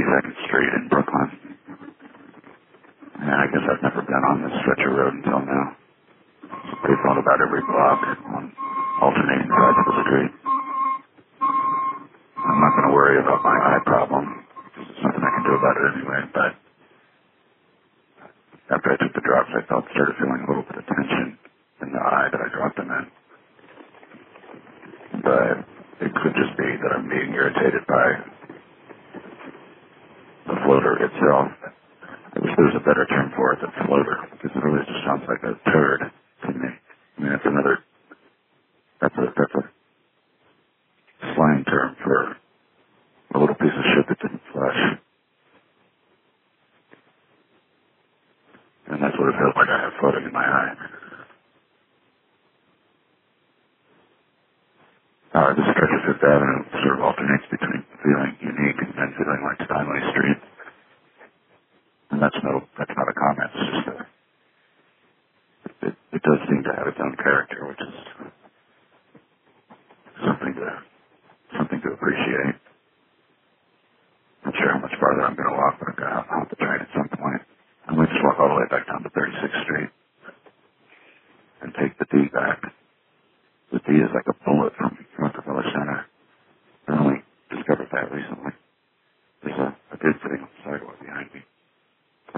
32nd Street in Brooklyn. And I guess I've never been on this stretch of road until now. They've gone about every block on alternating sides of the street. I'm not going to worry about my eye problem, because there's nothing I can do about it anyway, but after I took the drops, I started feeling a little bit of tension in the eye that I dropped them in. But it could just be that I'm being irritated by the floater itself. I wish there was a better term for it than floater, because it really just sounds like a turd to me. I mean, that's a slang term for a little piece of shit that didn't flush. And that's what it feels like I have floating in my eye. This stretch of Fifth Avenue sort of alternates between feeling unique and then feeling like Steinway Street. And that's not a comment, it's just it does seem to have its own character, which is something to appreciate. Not sure how much farther I'm going to walk, but I'm going to hop the train at some point. I'm going to just walk all the way back down to 36th Street and take the D back. The D is like a bullet from Rockefeller Center. I only discovered that recently. There's a dude sitting on the sidewalk behind me.